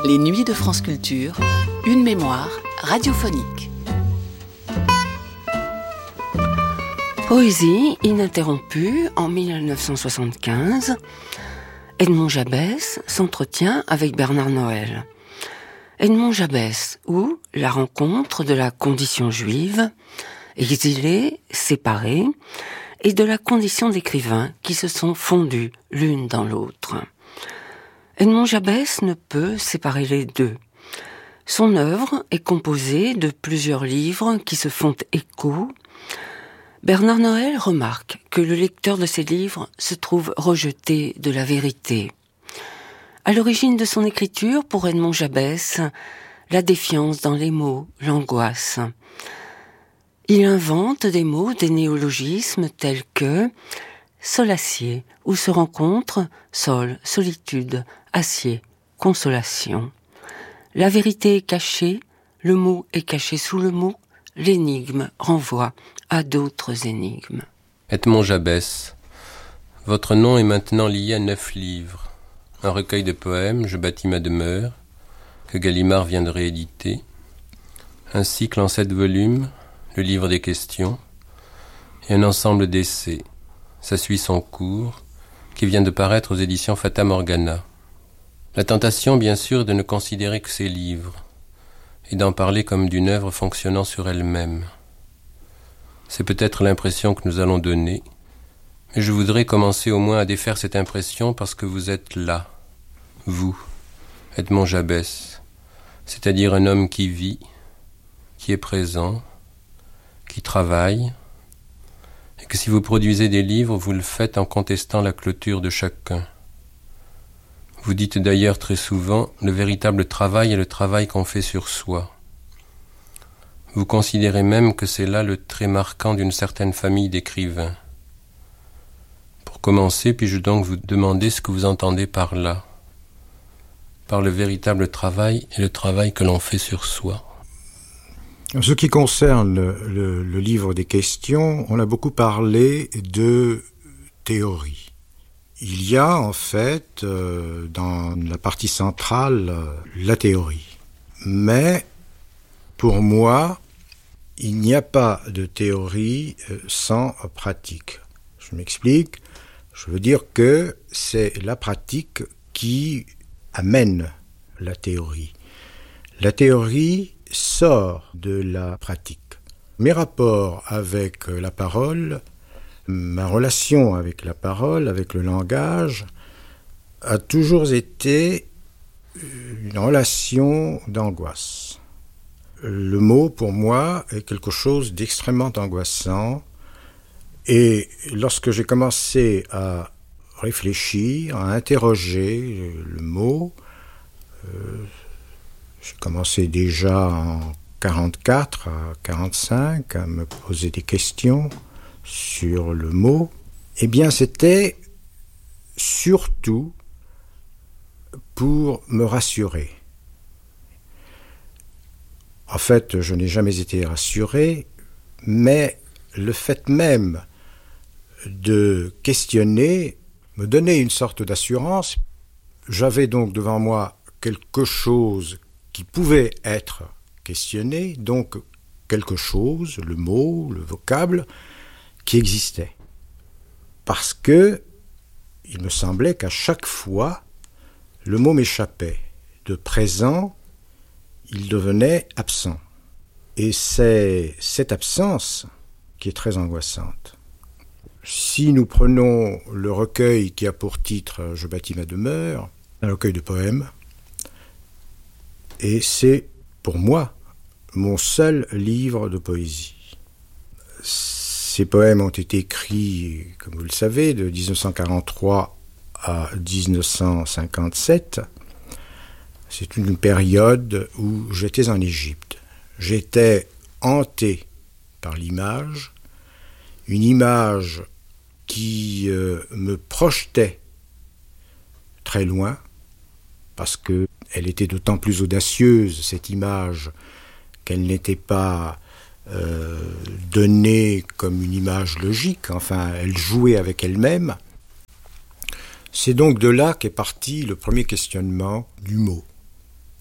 Les Nuits de France Culture, une mémoire radiophonique. Poésie ininterrompue en 1975. Edmond Jabès s'entretient avec Bernard Noël. Edmond Jabès, ou la rencontre de la condition juive, exilée, séparée, et de la condition d'écrivains qui se sont fondus l'une dans l'autre. Edmond Jabès ne peut séparer les deux. Son œuvre est composée de plusieurs livres qui se font écho. Bernard Noël remarque que le lecteur de ces livres se trouve rejeté de la vérité. À l'origine de son écriture, pour Edmond Jabès, la défiance dans les mots, l'angoisse. Il invente des mots, des néologismes tels que solacier, où se rencontrent sol, solitude, acier, consolation. La vérité est cachée, le mot est caché sous le mot, l'énigme renvoie à d'autres énigmes. Edmond Jabès, votre nom est maintenant lié à 9 livres. Un recueil de poèmes, Je bâtis ma demeure, que Gallimard vient de rééditer. Un cycle en 7 volumes, Le livre des questions, et un ensemble d'essais, Ça suit son cours, qui vient de paraître aux éditions Fata Morgana. La tentation, bien sûr, est de ne considérer que ces livres, et d'en parler comme d'une œuvre fonctionnant sur elle-même. C'est peut-être l'impression que nous allons donner, mais je voudrais commencer au moins à défaire cette impression parce que vous êtes là, vous, Edmond Jabès, c'est-à-dire un homme qui vit, qui est présent, qui travaille, et que si vous produisez des livres, vous le faites en contestant la clôture de chacun. Vous dites d'ailleurs très souvent, le véritable travail est le travail qu'on fait sur soi. Vous considérez même que c'est là le trait marquant d'une certaine famille d'écrivains. Pour commencer, puis-je donc vous demander ce que vous entendez par là, par le véritable travail et le travail que l'on fait sur soi? En ce qui concerne le livre des questions, on a beaucoup parlé de théorie. Il y a en fait dans la partie centrale la théorie. Mais pour moi, il n'y a pas de théorie sans pratique. Je m'explique. Je veux dire que c'est la pratique qui amène la théorie. La théorie sort de la pratique. Mes rapports avec la parole, ma relation avec la parole, avec le langage, a toujours été une relation d'angoisse. Le mot, pour moi, est quelque chose d'extrêmement angoissant. Et lorsque j'ai commencé à réfléchir, à interroger le mot, j'ai commencé déjà en 1944 à 1945 à me poser des questions sur le mot. Eh bien, c'était surtout pour me rassurer. En fait, je n'ai jamais été rassuré, mais le fait même de questionner me donnait une sorte d'assurance. J'avais donc devant moi quelque chose qui pouvait être questionné, donc quelque chose, le mot, le vocable, qui existait. Parce que il me semblait qu'à chaque fois, le mot m'échappait. De présent, il devenait absent. Et c'est cette absence qui est très angoissante. Si nous prenons le recueil qui a pour titre « Je bâtis ma demeure », un recueil de poèmes, et c'est, pour moi, mon seul livre de poésie. Ces poèmes ont été écrits, comme vous le savez, de 1943 à 1957. C'est une période où j'étais en Égypte. J'étais hanté par l'image, une image qui me projetait très loin, parce qu'elle était d'autant plus audacieuse, cette image, qu'elle n'était pas donnée comme une image logique, enfin, elle jouait avec elle-même. C'est donc de là qu'est parti le premier questionnement du mot.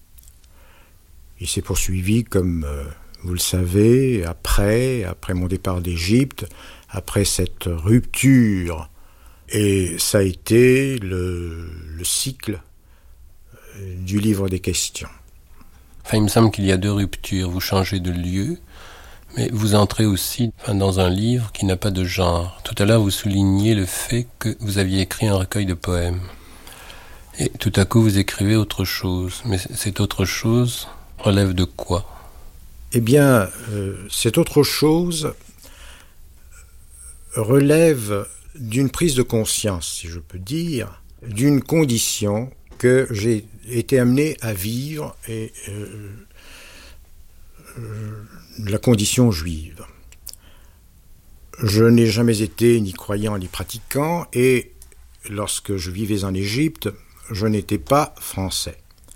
Il s'est poursuivi, comme vous le savez, après mon départ d'Égypte, après cette rupture. Et ça a été le cycle du livre des questions. Enfin, il me semble qu'il y a 2 ruptures. Vous changez de lieu, mais vous entrez aussi dans un livre qui n'a pas de genre. Tout à l'heure, vous souligniez le fait que vous aviez écrit un recueil de poèmes. Et tout à coup, vous écrivez autre chose. Mais cette autre chose relève de quoi ? Eh bien, cette autre chose relève d'une prise de conscience, si je peux dire, d'une condition que j'ai été amené à vivre, et la condition juive. Je n'ai jamais été ni croyant ni pratiquant, et lorsque je vivais en Égypte, je n'étais pas français.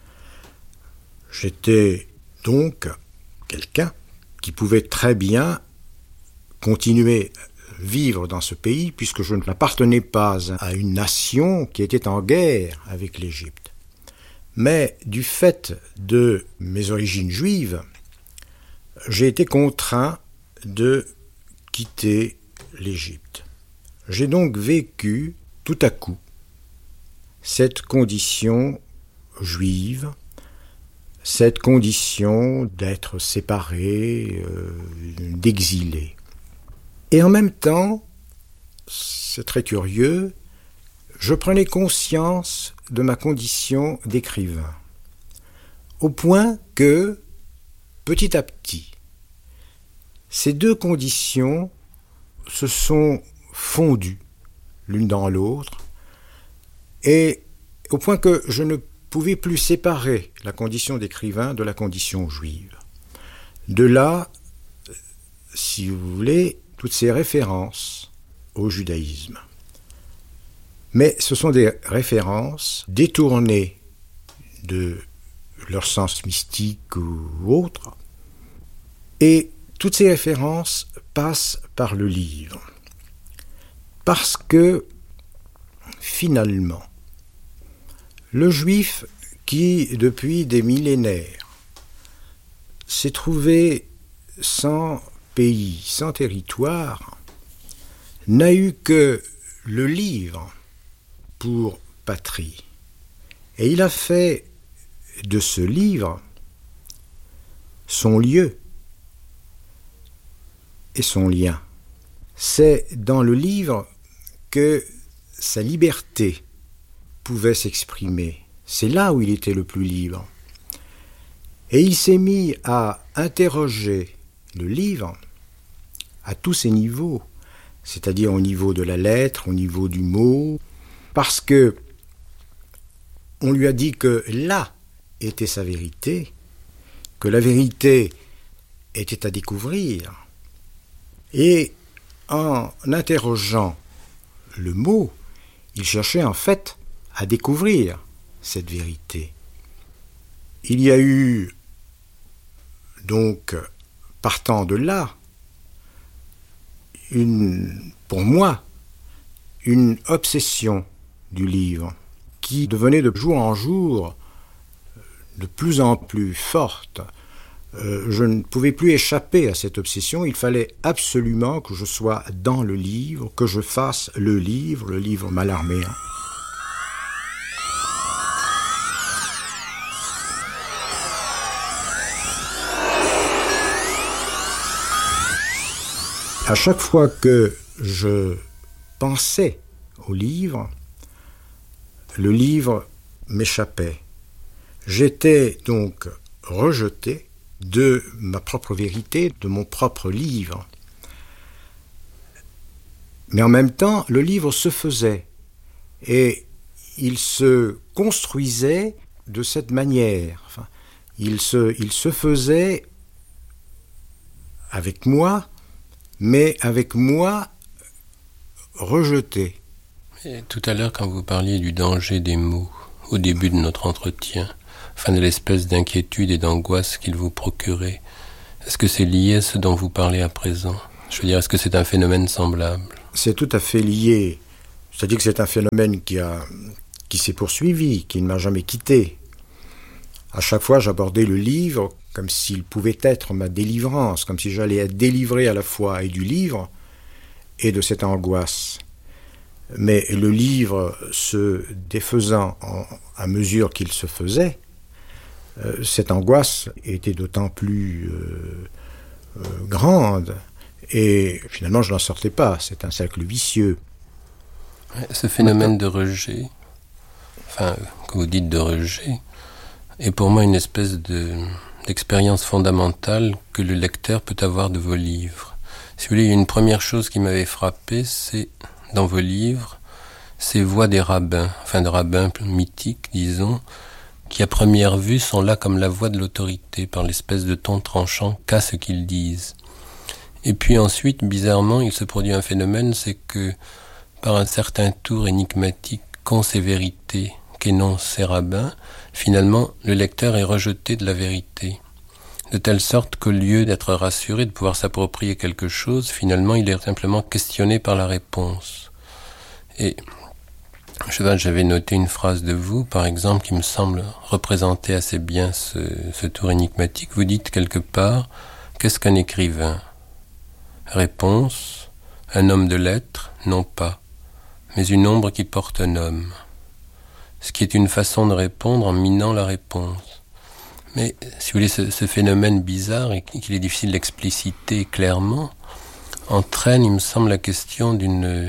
J'étais donc quelqu'un qui pouvait très bien continuer à vivre dans ce pays, puisque je n'appartenais pas à une nation qui était en guerre avec l'Égypte. Mais du fait de mes origines juives, j'ai été contraint de quitter l'Égypte. J'ai donc vécu tout à coup cette condition juive, cette condition d'être séparé, d'exilé. Et en même temps, c'est très curieux, je prenais conscience de ma condition d'écrivain, au point que, petit à petit, ces 2 conditions se sont fondues l'une dans l'autre, et au point que je ne pouvais plus séparer la condition d'écrivain de la condition juive. De là, si vous voulez, toutes ces références au judaïsme. Mais ce sont des références détournées de leur sens mystique ou autre, et toutes ces références passent par le livre. Parce que, finalement, le juif qui, depuis des millénaires, s'est trouvé sans pays, sans territoire, n'a eu que le livre pour patrie. Et il a fait de ce livre son lieu et son lien. C'est dans le livre que sa liberté pouvait s'exprimer. C'est là où il était le plus libre. Et il s'est mis à interroger le livre à tous ses niveaux, c'est-à-dire au niveau de la lettre, au niveau du mot, parce que on lui a dit que là était sa vérité, que la vérité était à découvrir. Et en interrogeant le mot, il cherchait en fait à découvrir cette vérité. Il y a eu donc, partant de là, pour moi, une obsession du livre qui devenait de jour en jour de plus en plus forte. Je ne pouvais plus échapper à cette obsession, il fallait absolument que je sois dans le livre, que je fasse le livre mallarméen. À chaque fois que je pensais au livre, le livre m'échappait. J'étais donc rejeté de ma propre vérité, de mon propre livre. Mais en même temps, le livre se faisait et il se construisait de cette manière. Enfin, il se faisait avec moi, mais avec moi rejeté. Et tout à l'heure, quand vous parliez du danger des mots, au début de notre entretien, enfin de l'espèce d'inquiétude et d'angoisse qu'ils vous procuraient, est-ce que c'est lié à ce dont vous parlez à présent ? Je veux dire, est-ce que c'est un phénomène semblable ? C'est tout à fait lié. C'est-à-dire que c'est un phénomène qui s'est poursuivi, qui ne m'a jamais quitté. À chaque fois, j'abordais le livre comme s'il pouvait être ma délivrance, comme si j'allais être délivré à la fois et du livre et de cette angoisse. Mais le livre se défaisant à mesure qu'il se faisait, cette angoisse était d'autant plus grande. Et finalement, je n'en sortais pas. C'est un cercle vicieux. Ce phénomène de rejet, enfin, que vous dites de rejet, est pour moi une espèce d'expérience fondamentale que le lecteur peut avoir de vos livres. Si vous voulez, il y a une première chose qui m'avait frappé, c'est, dans vos livres, ces voix des rabbins, enfin de rabbins mythiques, disons, qui à première vue sont là comme la voix de l'autorité, par l'espèce de ton tranchant qu'a ce qu'ils disent. Et puis ensuite, bizarrement, il se produit un phénomène, c'est que, par un certain tour énigmatique qu'ont ces vérités, qu'énoncent ces rabbins, finalement, le lecteur est rejeté de la vérité. De telle sorte qu'au lieu d'être rassuré, de pouvoir s'approprier quelque chose, finalement, il est simplement questionné par la réponse. Et j'avais noté une phrase de vous, par exemple, qui me semble représenter assez bien ce tour énigmatique. Vous dites quelque part, qu'est-ce qu'un écrivain ? Réponse, un homme de lettres, non pas, mais une ombre qui porte un homme. Ce qui est une façon de répondre en minant la réponse. Mais, si vous voulez, ce phénomène bizarre, et qu'il est difficile d'expliciter clairement, entraîne, il me semble, la question d'une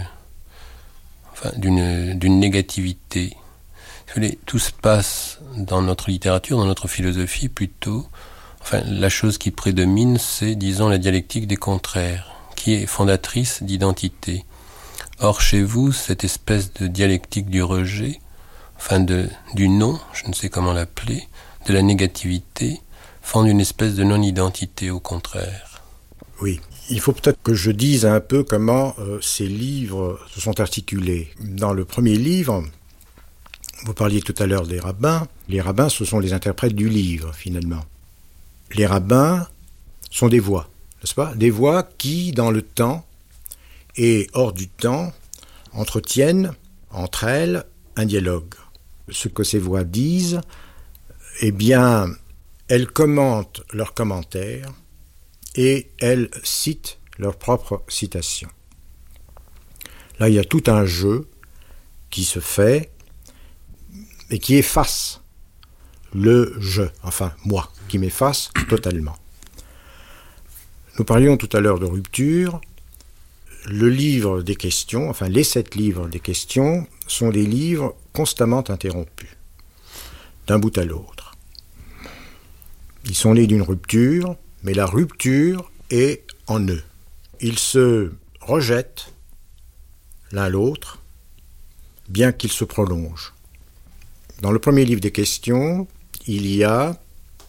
négativité. Si vous voulez, tout se passe dans notre littérature, dans notre philosophie plutôt. Enfin, la chose qui prédomine, c'est, disons, la dialectique des contraires, qui est fondatrice d'identité. Or, chez vous, cette espèce de dialectique du rejet, enfin du non, je ne sais comment l'appeler, de la négativité, fonde une espèce de non-identité, au contraire. Oui. Il faut peut-être que je dise un peu comment ces livres se sont articulés. Dans le premier livre, vous parliez tout à l'heure des rabbins. Les rabbins, ce sont les interprètes du livre, finalement. Les rabbins sont des voix, n'est-ce pas ? Des voix qui, dans le temps et hors du temps, entretiennent entre elles un dialogue. Ce que ces voix disent, eh bien, elles commentent leurs commentaires et elles citent leurs propres citations. Là, il y a tout un jeu qui se fait et qui efface le je, enfin moi, qui m'efface totalement. Nous parlions tout à l'heure de rupture. Le livre des questions, enfin les 7 livres des questions, sont des livres constamment interrompus, d'un bout à l'autre. Ils sont nés d'une rupture, mais la rupture est en eux. Ils se rejettent l'un l'autre, bien qu'ils se prolongent. Dans le premier livre des questions, il y a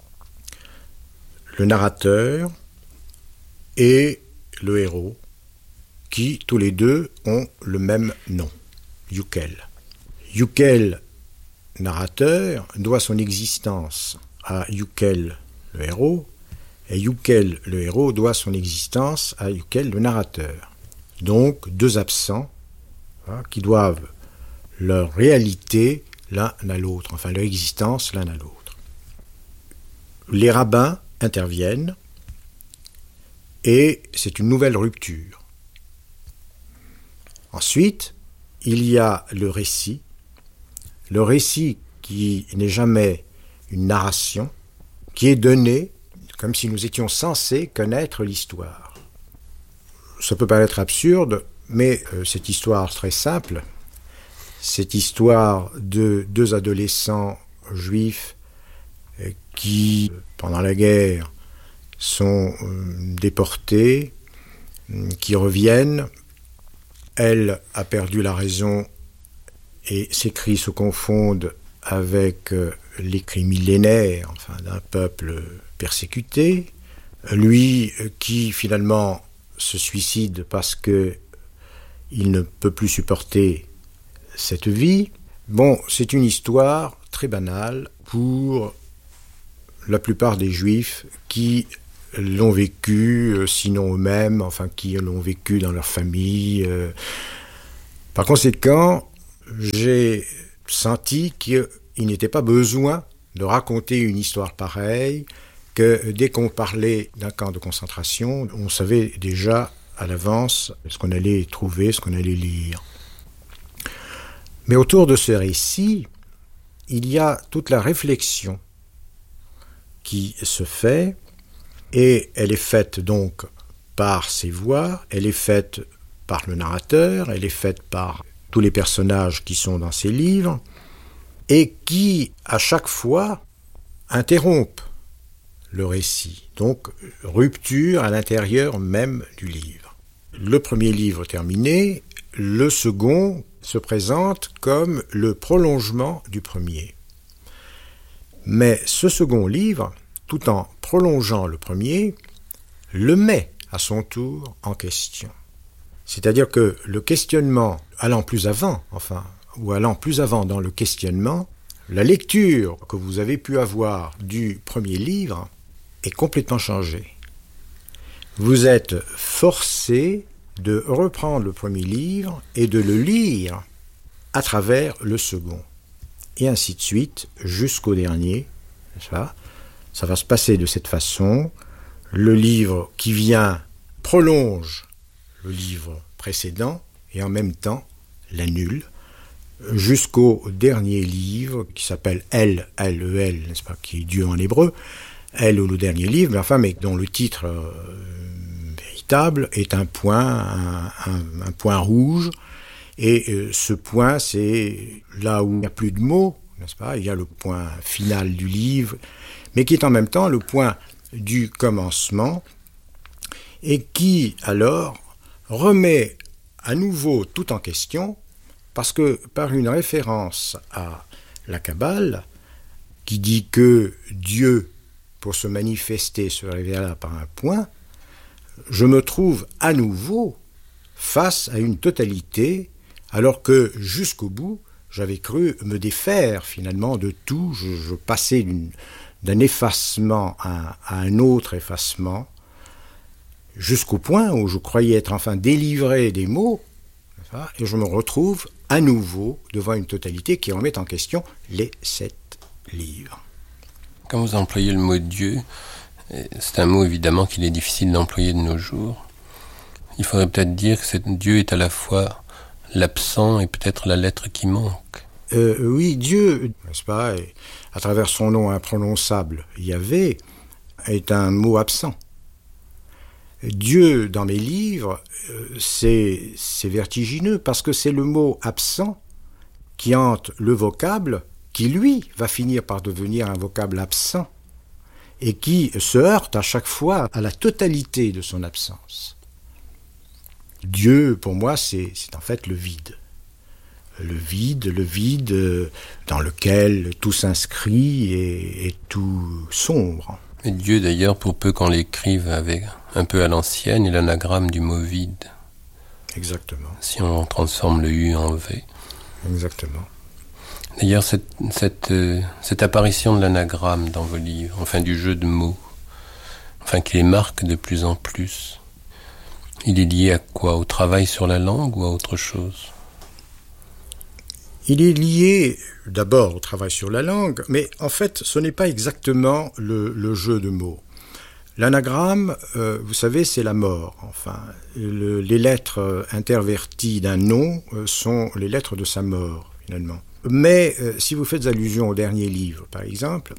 le narrateur et le héros, qui tous les deux ont le même nom, Yukel. Yukel, narrateur, doit son existence à Yukel, le héros, et Yukel, le héros, doit son existence à Yukel, le narrateur. Donc, 2 absents qui doivent leur réalité l'un à l'autre, enfin leur existence l'un à l'autre. Les rabbins interviennent et c'est une nouvelle rupture. Ensuite, il y a le récit qui n'est jamais une narration, qui est donné comme si nous étions censés connaître l'histoire. Ça peut paraître absurde, mais cette histoire très simple, cette histoire de 2 adolescents juifs qui, pendant la guerre, sont déportés, qui reviennent. Elle a perdu la raison et ses cris se confondent avec les cris millénaires, enfin, d'un peuple persécuté. Lui qui finalement se suicide parce qu'il ne peut plus supporter cette vie. Bon, c'est une histoire très banale pour la plupart des Juifs qui l'ont vécu, sinon eux-mêmes, enfin qui l'ont vécu dans leur famille. Par conséquent, j'ai senti qu'il n'était pas besoin de raconter une histoire pareille que dès qu'on parlait d'un camp de concentration, on savait déjà à l'avance ce qu'on allait trouver, ce qu'on allait lire. Mais autour de ce récit, il y a toute la réflexion qui se fait, et elle est faite donc par ses voix, elle est faite par le narrateur, elle est faite par tous les personnages qui sont dans ces livres, et qui, à chaque fois, interrompent le récit. Donc, rupture à l'intérieur même du livre. Le premier livre terminé, le second se présente comme le prolongement du premier. Mais ce second livre, tout en prolongeant le premier, le met à son tour en question. C'est-à-dire que le questionnement allant plus avant dans le questionnement, la lecture que vous avez pu avoir du premier livre est complètement changée. Vous êtes forcé de reprendre le premier livre et de le lire à travers le second. Et ainsi de suite, jusqu'au dernier. Ça va se passer de cette façon. Le livre qui vient prolonge le livre précédent et en même temps l'annule jusqu'au dernier livre qui s'appelle El, n'est-ce pas, qui est Dieu en hébreu, El ou le dernier livre, mais dont le titre véritable est un point rouge, et ce point c'est là où il n'y a plus de mots, n'est-ce pas, il y a le point final du livre, mais qui est en même temps le point du commencement, et qui alors remet à nouveau tout en question, parce que par une référence à la Kabbale, qui dit que Dieu, pour se manifester, se révéla par un point, je me trouve à nouveau face à une totalité, alors que jusqu'au bout, j'avais cru me défaire finalement de tout, je passais d'un effacement à un autre effacement, jusqu'au point où je croyais être enfin délivré des mots, et je me retrouve à nouveau devant une totalité qui remet en question les 7 livres. Quand vous employez le mot Dieu, c'est un mot évidemment qu'il est difficile d'employer de nos jours. Il faudrait peut-être dire que Dieu est à la fois l'absent et peut-être la lettre qui manque. Oui, Dieu, n'est-ce pas, à travers son nom imprononçable, Yahvé, est un mot absent. Dieu, dans mes livres, c'est vertigineux, parce que c'est le mot absent qui hante le vocable, qui, lui, va finir par devenir un vocable absent, et qui se heurte à chaque fois à la totalité de son absence. Dieu, pour moi, c'est en fait le vide. Le vide dans lequel tout s'inscrit et tout sombre. Et Dieu, d'ailleurs, pour peu qu'on l'écrive avec un peu à l'ancienne, est l'anagramme du mot vide. Exactement. Si on transforme le U en V. Exactement. D'ailleurs, cette apparition de l'anagramme dans vos livres, enfin du jeu de mots, enfin qui les marque de plus en plus, il est lié à quoi? Au travail sur la langue ou à autre chose? Il est lié d'abord au travail sur la langue, mais en fait, ce n'est pas exactement le jeu de mots. L'anagramme, vous savez, c'est la mort. Enfin, les lettres interverties d'un nom sont les lettres de sa mort, finalement. Mais si vous faites allusion au dernier livre, par exemple,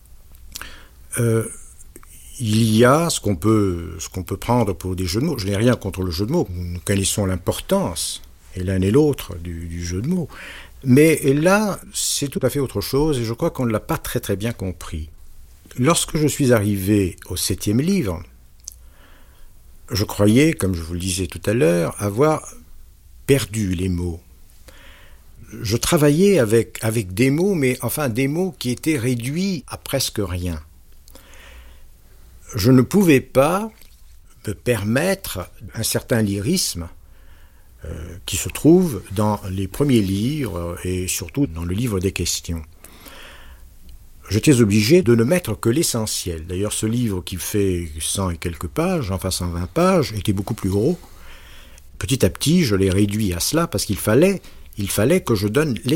il y a ce qu'on peut prendre pour des jeux de mots. Je n'ai rien contre le jeu de mots. Nous connaissons l'importance, et l'un et l'autre, du jeu de mots. Mais là, c'est tout à fait autre chose, et je crois qu'on ne l'a pas très très bien compris. Lorsque je suis arrivé au 7e livre, je croyais, comme je vous le disais tout à l'heure, avoir perdu les mots. Je travaillais avec des mots, mais enfin des mots qui étaient réduits à presque rien. Je ne pouvais pas me permettre un certain lyrisme qui se trouve dans les premiers livres et surtout dans le livre des questions. J'étais obligé de ne mettre que l'essentiel. D'ailleurs, ce livre qui fait 100 et quelques pages, enfin 120 pages, était beaucoup plus gros. Petit à petit, je l'ai réduit à cela parce qu'il fallait que je donne